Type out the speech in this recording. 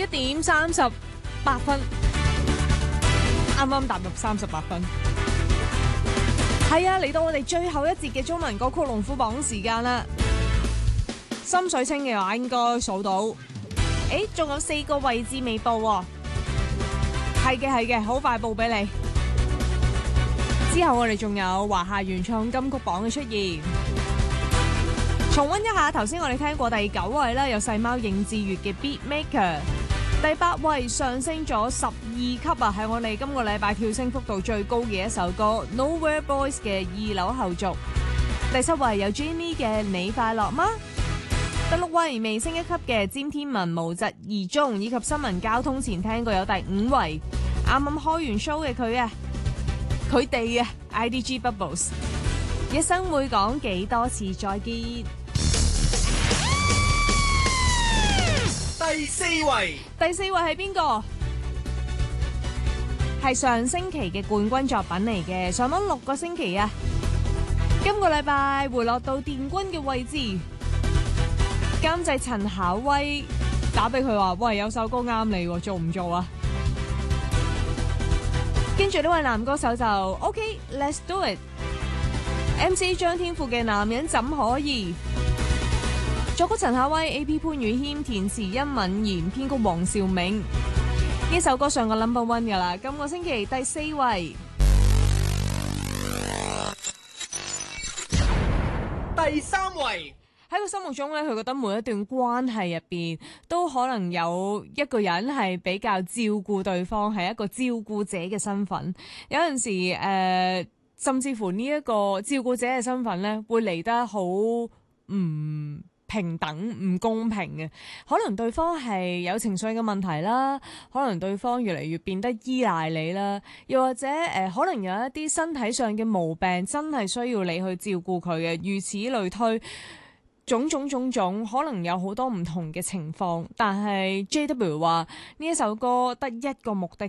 點38分，啱啱踏入38分。係啊，嚟到我哋最後一節嘅中文歌曲龍虎榜時間啦。心水清嘅話應該數到，仲有4個位置未報喎。係嘅，好快報俾你。之後我哋仲有華夏原創金曲榜嘅出現。重溫一下頭先我哋聽過第9位啦，有細貓應志月嘅 Beatmaker。第8位上升咗12級啊，係我哋今個禮拜跳升幅度最高嘅一首歌 Nowhere Boys 嘅2樓後續。第7位有 Jamie 嘅你快樂嗎？第6位微升1級嘅詹天文無疾而終，以及新聞交通前聽過有第5位啱啱開完 show 嘅佢哋啊 IDG Bubbles 一生會講幾多次再見。 第4位係邊個？係上星期嘅冠軍作品嚟嘅，上咗6個星期啊，今個禮拜回落到殿軍嘅位置。監製陳巧威打俾佢話：喂，有首歌啱你，做唔做啊？跟住呢位男歌手就 OK，Let's do it。MC 張天賦嘅男人怎可以？作曲陳巧威 ，AP 潘宇謙，填詞殷敏賢，編曲黃兆銘。呢首歌上個 number one 噶啦，今個星期第4位。 第3位喺佢心目中咧，佢覺得每一段關係入邊都可能有一個人係比較照顧對方，係一個照顧者嘅身份。有陣時甚至乎呢一個照顧者嘅身份咧，會嚟得好唔平等、唔公平嘅。可能對方係有情緒嘅問題啦，可能對方越嚟越變得依賴你啦，又或者可能有一啲身體上嘅毛病，真係需要你去照顧佢嘅，如此類推。種種可能有好多唔同嘅情況，但係 JW 話呢一首歌得一個目的。